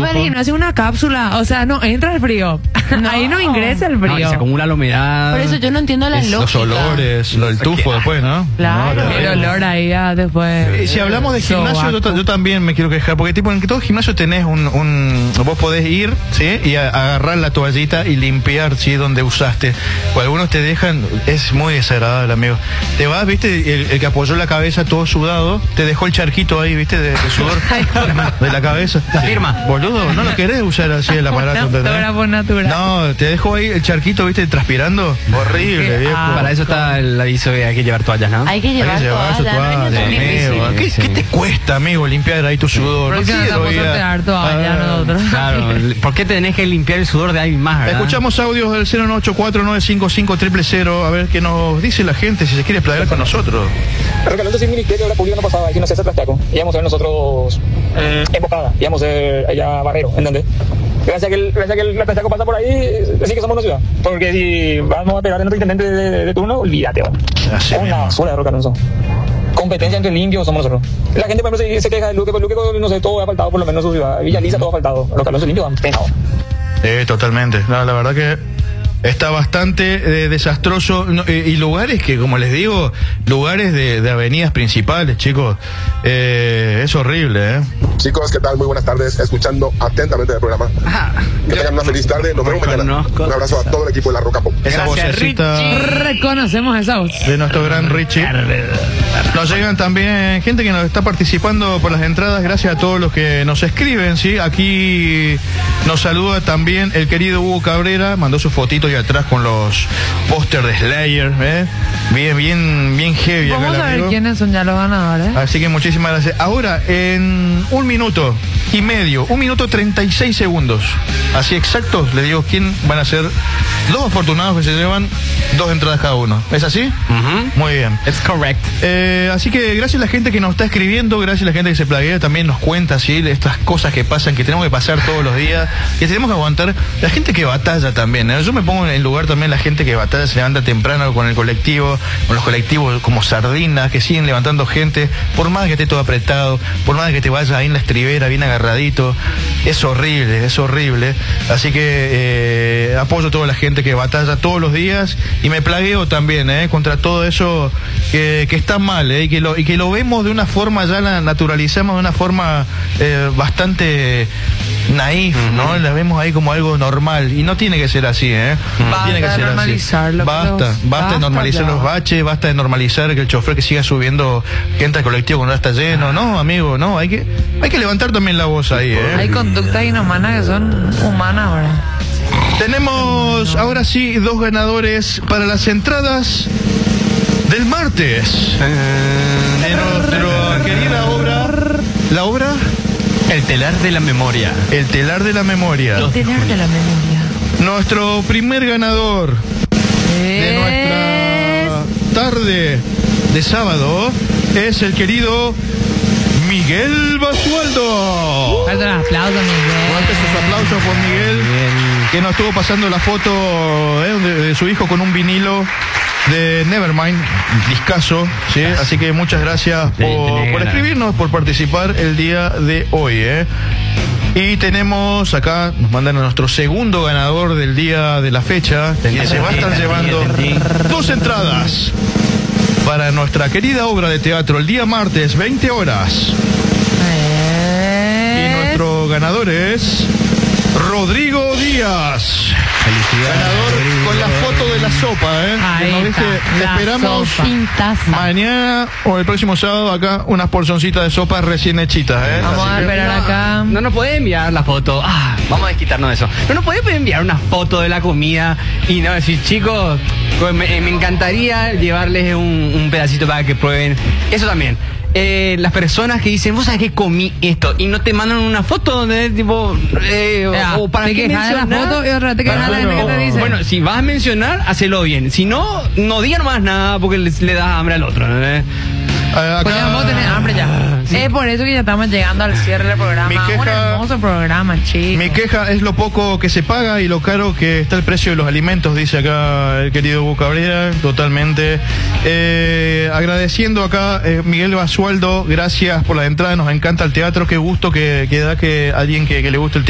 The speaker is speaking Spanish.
encima del gimnasio una cápsula, o sea, no entra el frío. Ahí no ingresa el frío. No, y se acumula la humedad. Por eso yo no entiendo la lógica. Los olores, el tufo después, ¿no? Claro, No, el olor ahí ya después. Si hablamos de gimnasio, yo también me quiero quejar, porque tipo en todo gimnasio tenés vos podés ir, ¿sí? Y agarrar la toallita y limpiar, ¿sí? Donde usaste. O algunos te dejan, es muy desagradable, amigo. Te vas, viste, el que apoyó la cabeza todo sudado, te dejó el charquito ahí, viste, de sudor de la cabeza. La firma. Boludo, no lo querés usar así el aparato. Fotógrafo natural. No, te dejó ahí el charquito, viste, transpirando. Horrible, viejo. Para eso está el aviso de hay que llevar toallas, ¿no? Hay que llevar toallas. Amigo. ¿Qué te cuesta, amigo, limpiar ahí tu sudor? Porque no estamos sortear toallas nosotros. Claro, ¿por qué tenés que limpiar el sudor de alguien más, verdad? Escuchamos audios del 09849550000. A ver qué nos dice la gente si se quiere playar con nosotros. Recalando si el Ministerio de la Pública no pasaba, aquí no se hace Trastaco. Íbamos a ver nosotros embocada, íbamos a ver allá Barrero, ¿entendés? Gracias a que el Trastaco pasa por ahí, sí que somos una ciudad. Porque si vamos a pegar en otro intendente de turno, olvídate, ¿vale? Una basura de Roca Alonso. Competencia entre limpios somos nosotros. La gente, por ejemplo, se queja de Luque, pero Luque, no sé, todo ha faltado, por lo menos en su ciudad. Villa Lisa todo ha faltado. Roca Alonso limpio han penado. Totalmente. No, la verdad que está bastante desastroso. Y lugares que, como les digo, lugares de avenidas principales, chicos. Es horrible, Chicos, ¿qué tal? Muy buenas tardes. Escuchando atentamente el programa. Que tengan una feliz tarde. Nos vemos mañana. Un abrazo a todo el equipo de la Roca Pop. Esa vocecita Reconocemos esa voz de nuestro gran Richie. Nos llegan también gente que nos está participando por las entradas. Gracias a todos los que nos escriben, ¿sí? Aquí nos saluda también el querido Hugo Cabrera. Mandó su fotito y atrás con los pósters de Slayer, bien heavy. Vamos a ver quiénes son ya los ganadores. Así que muchísimas gracias. Ahora, en 1 minuto y medio, 1 minuto 36 segundos, así exactos, le digo quién van a ser los afortunados que se llevan 2 entradas cada uno. ¿Es así? Muy bien. It's correct. Así que gracias a la gente que nos está escribiendo, gracias a la gente que se plaguea, también nos cuenta, ¿sí? Estas cosas que pasan, que tenemos que pasar todos los días, que tenemos que aguantar. La gente que batalla también, Yo me pongo en el lugar también la gente que batalla, se levanta temprano con el colectivo, con los colectivos como sardinas, que siguen levantando gente, por más que esté todo apretado, por más que te vayas ahí en la estribera, bien agarradito. Es horrible, es horrible. Así que apoyo a toda la gente que batalla todos los días y me plagueo también, contra todo eso que está mal, y que lo vemos de una forma, ya la naturalizamos de una forma bastante naif, ¿no? La vemos ahí como algo normal y no tiene que ser así, Basta tiene que ser así. Basta de normalizar los baches, basta de normalizar que el chofer que siga subiendo gente al colectivo cuando ya está lleno. No, amigo, no, hay que levantar también la voz ahí, Hay conductas inhumanas que son humanas ahora. Tenemos ahora sí 2 ganadores para las entradas del martes de nuestra querida obra. ¿La obra? El telar de la memoria. El telar de la memoria. El telar de la memoria. Nuestro primer ganador de nuestra tarde de sábado es el querido Miguel Basualdo. Fuerte un aplauso, Miguel. Fuertes sus aplausos por Miguel, que nos estuvo pasando la foto de su hijo con un vinilo de Nevermind, discazo, ¿sí? Así que muchas gracias por escribirnos, por participar el día de hoy, Y tenemos acá, nos mandan a nuestro segundo ganador del día de la fecha, que se va a estar llevando 2 entradas para nuestra querida obra de teatro el día martes, 20 horas. Y nuestro ganador es Rodrigo Díaz. Felicidades. Ganador con la foto de la sopa, Ahí ¿no viste? Le esperamos mañana o el próximo sábado acá unas porcioncitas de sopa recién hechitas, Vamos a esperar acá. No nos puede enviar la foto. Vamos a desquitarnos de eso. No nos puede enviar una foto de la comida y no decir, chicos, me encantaría llevarles un pedacito para que prueben. Eso también. Las personas que dicen, vos sabés que comí esto y no te mandan una foto donde tipo o para te qué quejas de la foto y otra te quejas de la que te dice. Bueno, si vas a mencionar, hacelo bien. Si no, no digan más nada porque le das hambre al otro, ¿no? Pues ya vamos a tener hambre ya. Sí. Es por eso que ya estamos llegando al cierre del programa. Un hermoso programa, chicos. Mi queja es lo poco que se paga y lo caro que está el precio de los alimentos, dice acá el querido Hugo Cabrera, totalmente. Agradeciendo acá Miguel Basualdo, gracias por la entrada, nos encanta el teatro, qué gusto que da que alguien que le guste el teatro